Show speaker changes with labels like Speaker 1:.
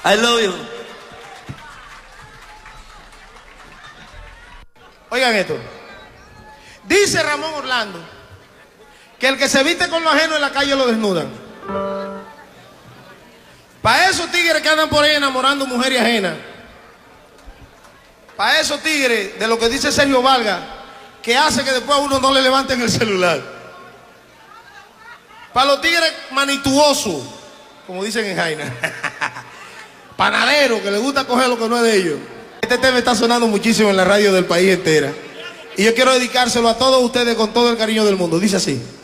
Speaker 1: I love you.
Speaker 2: Oigan esto. Dice Ramón Orlando que el que se viste con lo ajeno en la calle lo desnudan. Para esos tigres que andan por ahí enamorando mujeres ajenas, para esos tigres de lo que dice Sergio Valga, que hace que después a uno no le levanten el celular. Para los tigres manituosos, como dicen en Jaina, panaderos que les gusta coger lo que no es de ellos. Este tema está sonando muchísimo en la radio del país entera. Y yo quiero dedicárselo a todos ustedes con todo el cariño del mundo. Dice así.